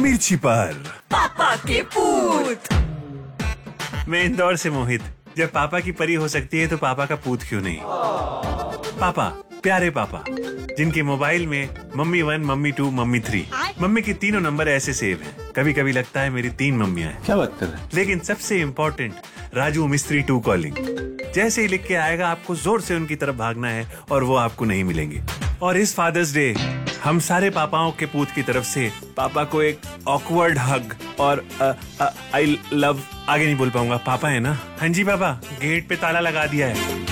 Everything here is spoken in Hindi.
मिर्ची पर पापा के पूत। मैं इंदौर से मोहित। जब पापा की परी हो सकती है तो पापा का पूत क्यों नहीं। पापा, प्यारे पापा, जिनके मोबाइल में मम्मी 1, मम्मी 2, मम्मी 3, मम्मी के तीनों नंबर ऐसे सेव हैं। कभी कभी लगता है मेरी 3 मम्मियां हैं। क्या बात कर रहे हैं? लेकिन सबसे इम्पोर्टेंट, राजू मिस्त्री 2 कॉलिंग। जैसे ही लिख के आएगा आपको जोर से उनकी तरफ भागना है और वो आपको नहीं मिलेंगे। और इस फादर्स डे हम सारे पापाओं के पूत की तरफ से पापा को एक ऑकवर्ड हग और आई लव, आगे नहीं बोल पाऊंगा। पापा है ना? हाँ जी पापा, गेट पे ताला लगा दिया है।